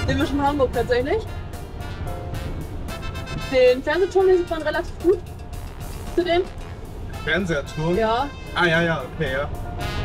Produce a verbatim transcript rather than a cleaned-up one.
Nämlich in Hamburg tatsächlich. Den Fernsehturm, den sieht man relativ gut. Zu dem? Fernsehturm? Ja. Ah, ja, ja, okay, ja.